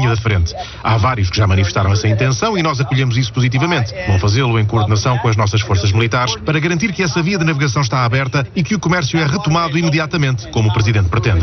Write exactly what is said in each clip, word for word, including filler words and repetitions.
linha da frente. Há vários que já manifestaram essa intenção e nós acolhemos isso positivamente. Vão fazê-lo em coordenação com as nossas forças militares para garantir que essa via de navegação está aberta e que o comércio é retomado imediatamente, como o Presidente pretende.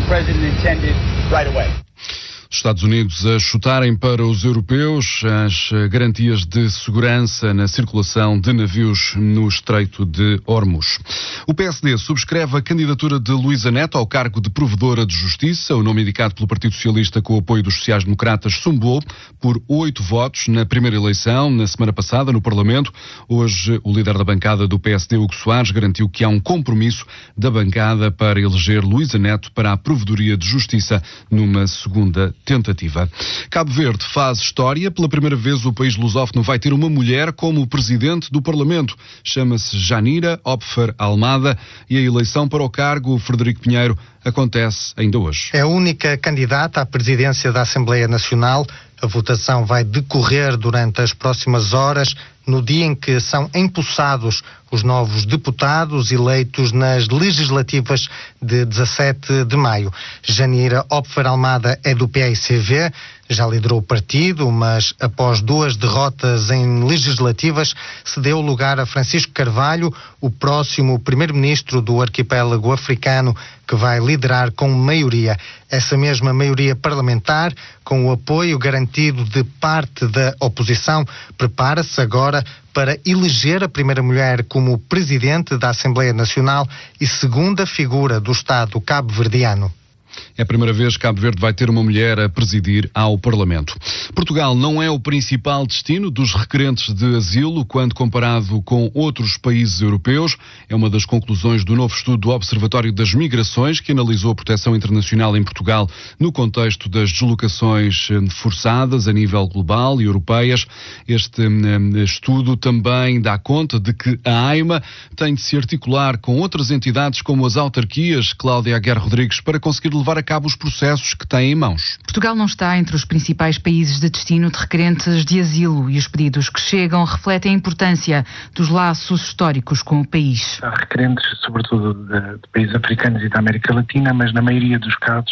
Os Estados Unidos a chutarem para os europeus as garantias de segurança na circulação de navios no Estreito de Hormuz. O P S D subscreve a candidatura de Luísa Neto ao cargo de Provedora de Justiça. O nome indicado pelo Partido Socialista com o apoio dos sociais-democratas chumbou por oito votos na primeira eleição, na semana passada, no Parlamento. Hoje, o líder da bancada do P S D, Hugo Soares, garantiu que há um compromisso da bancada para eleger Luísa Neto para a Provedoria de Justiça numa segunda tentativa. Cabo Verde faz história. Pela primeira vez o país lusófono vai ter uma mulher como presidente do Parlamento. Chama-se Janira Opfer Almada e a eleição para o cargo, Frederico Pinheiro, acontece ainda hoje. É a única candidata à presidência da Assembleia Nacional. A votação vai decorrer durante as próximas horas, no dia em que são empossados os novos deputados eleitos nas legislativas de dezassete de maio. Janira Opfer Almada é do P A I C V, já liderou o partido, mas após duas derrotas em legislativas, cedeu lugar a Francisco Carvalho, o próximo primeiro-ministro do arquipélago africano, que vai liderar com maioria. Essa mesma maioria parlamentar, com o apoio garantido de parte da oposição, prepara-se agora para eleger a primeira mulher como presidente da Assembleia Nacional e segunda figura do Estado cabo-verdiano. É a primeira vez que Cabo Verde vai ter uma mulher a presidir ao Parlamento. Portugal não é o principal destino dos requerentes de asilo quando comparado com outros países europeus. É uma das conclusões do novo estudo do Observatório das Migrações, que analisou a proteção internacional em Portugal no contexto das deslocações forçadas a nível global e europeias. Este estudo também dá conta de que a AIMA tem de se articular com outras entidades como as autarquias, Cláudia Aguiar Rodrigues, para conseguir levar a cabo os processos que tem em mãos. Portugal não está entre os principais países de destino de requerentes de asilo e os pedidos que chegam refletem a importância dos laços históricos com o país. Há requerentes, sobretudo de, de países africanos e da América Latina, mas na maioria dos casos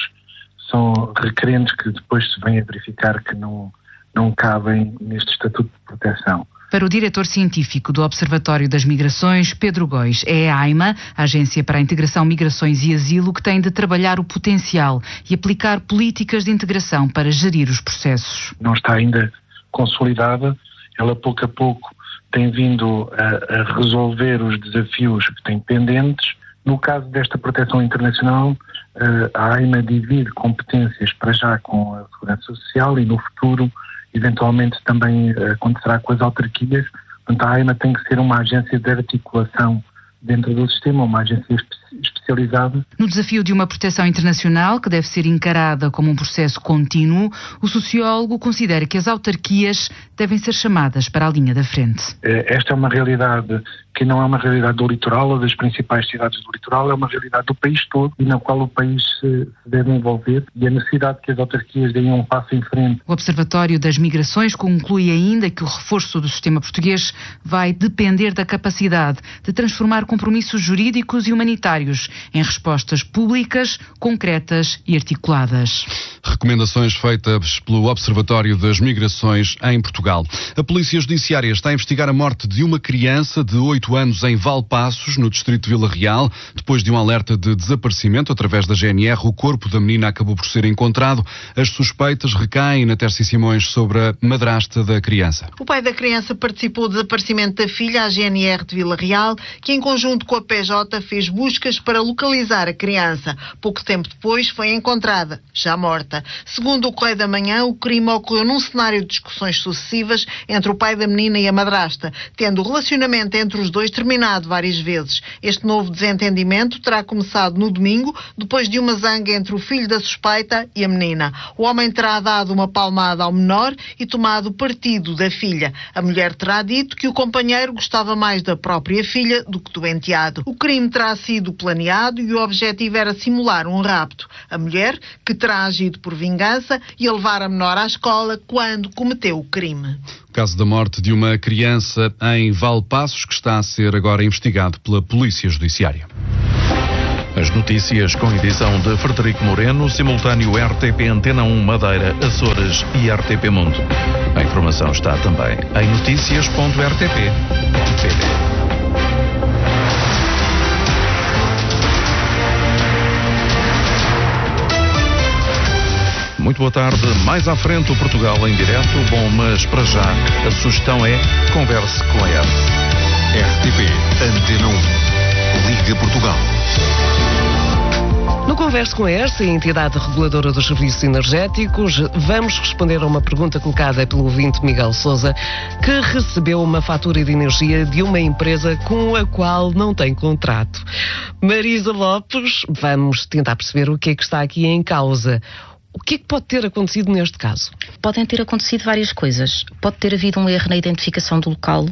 são requerentes que depois se vem a verificar que não, não cabem neste estatuto de proteção. Para o diretor científico do Observatório das Migrações, Pedro Góis, é a AIMA, a Agência para a Integração, Migrações e Asilo, que tem de trabalhar o potencial e aplicar políticas de integração para gerir os processos. Não está ainda consolidada, ela pouco a pouco tem vindo a, a resolver os desafios que tem pendentes. No caso desta proteção internacional, a AIMA divide competências para já com a Segurança Social e no futuro eventualmente também acontecerá com as autarquias. Portanto, a AIMA tem que ser uma agência de articulação dentro do sistema, uma agência especializada. No desafio de uma proteção internacional, que deve ser encarada como um processo contínuo, o sociólogo considera que as autarquias devem ser chamadas para a linha da frente. Esta é uma realidade que não é uma realidade do litoral ou das principais cidades do litoral, é uma realidade do país todo e na qual o país se deve envolver e a necessidade que as autarquias deem um passo em frente. O Observatório das Migrações conclui ainda que o reforço do sistema português vai depender da capacidade de transformar compromissos jurídicos e humanitários em respostas públicas, concretas e articuladas. Recomendações feitas pelo Observatório das Migrações em Portugal. A Polícia Judiciária está a investigar a morte de uma criança de oito anos em Valpaços, no distrito de Vila Real. Depois de um alerta de desaparecimento através da G N R, o corpo da menina acabou por ser encontrado. As suspeitas recaem na Tércia Simões sobre a madrasta da criança. O pai da criança participou do desaparecimento da filha à G N R de Vila Real, que em conjunto com a P J fez buscas para localizar a criança. Pouco tempo depois foi encontrada, já morta. Segundo o Correio da Manhã, o crime ocorreu num cenário de discussões sucessivas entre o pai da menina e a madrasta, tendo o relacionamento entre os dois terminado várias vezes. Este novo desentendimento terá começado no domingo, depois de uma zanga entre o filho da suspeita e a menina. O homem terá dado uma palmada ao menor e tomado partido da filha. A mulher terá dito que o companheiro gostava mais da própria filha do que do enteado. O crime terá sido planeado e o objetivo era simular um rapto. A mulher, que terá agido por vingança, ia levar a menor à escola quando cometeu o crime. O caso da morte de uma criança em Valpaços, que está a ser agora investigado pela Polícia Judiciária. As notícias com edição de Frederico Moreno, simultâneo R T P Antena um Madeira, Açores e R T P Mundo. A informação está também em notícias ponto r t p ponto p d. Muito boa tarde. Mais à frente o Portugal em direto. Bom, mas para já a sugestão é converse com a R. R T P Antena um. Liga Portugal. No Converse com a ERSE, a entidade reguladora dos serviços energéticos, vamos responder a uma pergunta colocada pelo ouvinte Miguel Sousa, que recebeu uma fatura de energia de uma empresa com a qual não tem contrato. Marisa Lopes, vamos tentar perceber o que é que está aqui em causa. O que é que pode ter acontecido neste caso? Podem ter acontecido várias coisas. Pode ter havido um erro na identificação do local.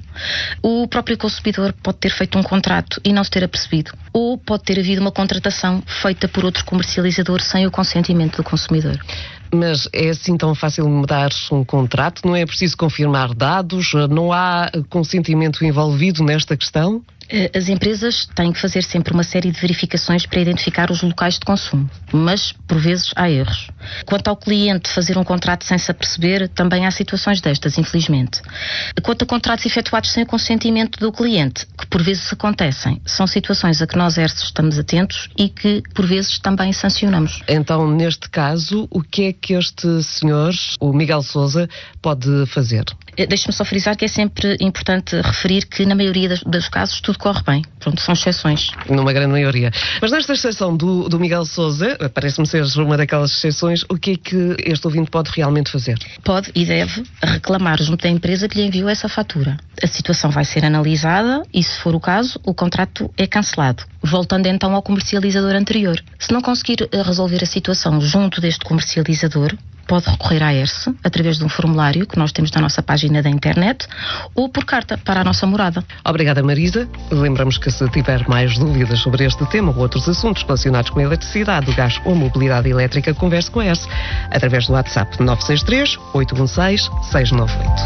O próprio consumidor pode ter feito um contrato e não se ter apercebido. Ou pode ter havido uma contratação feita por outro comercializador sem o consentimento do consumidor. Mas é assim tão fácil mudar um contrato? Não é preciso confirmar dados? Não há consentimento envolvido nesta questão? As empresas têm que fazer sempre uma série de verificações para identificar os locais de consumo, mas por vezes há erros. Quanto ao cliente fazer um contrato sem se aperceber, também há situações destas, infelizmente. Quanto a contratos efetuados sem o consentimento do cliente, que por vezes acontecem, são situações a que nós, ERSE, estamos atentos e que por vezes também sancionamos. Então, neste caso, o que é que este senhor, o Miguel Sousa, pode fazer? Deixe-me só frisar que é sempre importante referir que na maioria das, dos casos tudo corre bem. Pronto, são exceções. Numa grande maioria. Mas nesta exceção do, do Miguel Sousa, parece-me ser uma daquelas exceções, o que é que este ouvinte pode realmente fazer? Pode e deve reclamar junto da empresa que lhe enviou essa fatura. A situação vai ser analisada e, se for o caso, o contrato é cancelado. Voltando então ao comercializador anterior. Se não conseguir resolver a situação junto deste comercializador, pode recorrer à ERSE através de um formulário que nós temos na nossa página da internet ou por carta para a nossa morada. Obrigada, Marisa. Lembramos que se tiver mais dúvidas sobre este tema ou outros assuntos relacionados com a eletricidade, o gás ou a mobilidade elétrica, converse com a ERSE através do WhatsApp nove seis três, oito um seis, seis nove oito.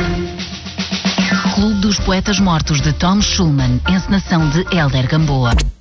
Clube dos Poetas Mortos de Tom Schulman, encenação de Hélder Gamboa.